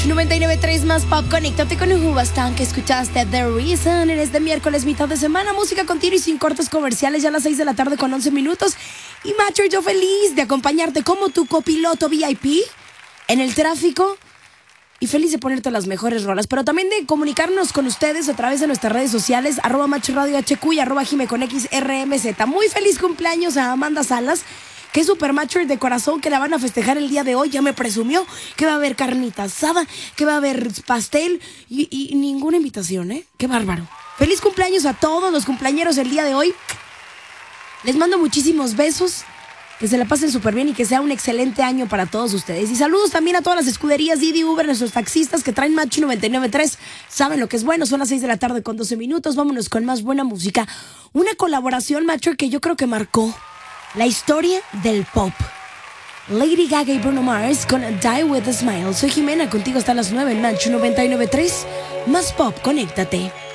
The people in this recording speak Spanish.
99.3 más pop, conéctate con un Hubastán que escuchaste The Reason en este miércoles, mitad de semana, música continua y sin cortes comerciales, ya a las 6 de la tarde con 11 minutos. Y Macho, yo feliz de acompañarte como tu copiloto VIP en el tráfico y feliz de ponerte las mejores rolas, pero también de comunicarnos con ustedes a través de nuestras redes sociales, @MachoRadioHQ y @JimeConXRMZ. Muy feliz cumpleaños a Amanda Salas, que es super macho de corazón, que la van a festejar el día de hoy. Ya me presumió que va a haber carnita asada, que va a haber pastel y ninguna invitación, ¿eh? ¡Qué bárbaro! Feliz cumpleaños a todos los cumpleañeros el día de hoy. Les mando muchísimos besos, que se la pasen súper bien y que sea un excelente año para todos ustedes. Y saludos también a todas las escuderías Didi Uber, nuestros taxistas que traen Macho 99.3. Saben lo que es bueno, son las 6 de la tarde con 12 minutos. Vámonos con más buena música. Una colaboración, Macho, que yo creo que marcó la historia del pop. Lady Gaga y Bruno Mars con Die With A Smile. Soy Jimena, contigo hasta las 9 en Macho 99.3. Más pop, conéctate.